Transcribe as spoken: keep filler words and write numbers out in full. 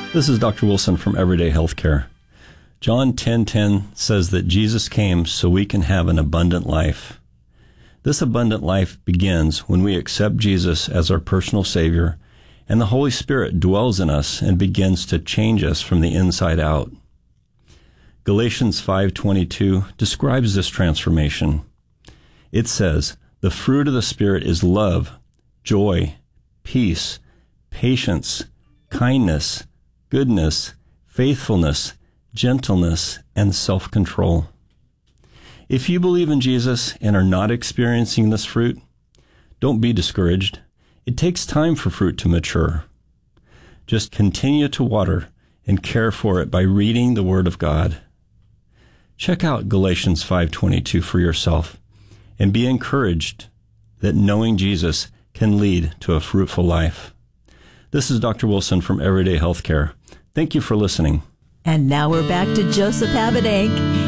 This is Doctor Wilson from Everyday Healthcare. John ten ten says that Jesus came so we can have an abundant life. This abundant life begins when we accept Jesus as our personal Savior, and the Holy Spirit dwells in us and begins to change us from the inside out. Galatians five twenty-two describes this transformation. It says, "The fruit of the Spirit is love, joy, peace, patience, kindness, goodness, faithfulness, gentleness, and self-control." If you believe in Jesus and are not experiencing this fruit, don't be discouraged. It takes time for fruit to mature. Just continue to water and care for it by reading the Word of God. Check out Galatians five twenty-two for yourself and be encouraged that knowing Jesus can lead to a fruitful life. This is Doctor Wilson from Everyday Healthcare. Thank you for listening. And now we're back to Joseph Habedank.